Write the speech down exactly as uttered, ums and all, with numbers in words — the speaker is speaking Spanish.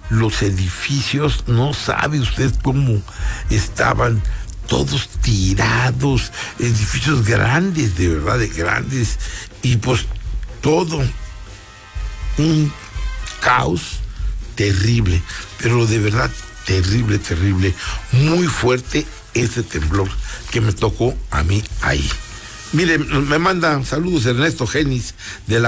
los edificios, no sabe usted cómo estaban todos tirados, edificios grandes, de verdad, de grandes, y pues todo un caos terrible, pero de verdad terrible, terrible, muy fuerte ese temblor que me tocó a mí ahí. Mire, me manda saludos Ernesto Genis de la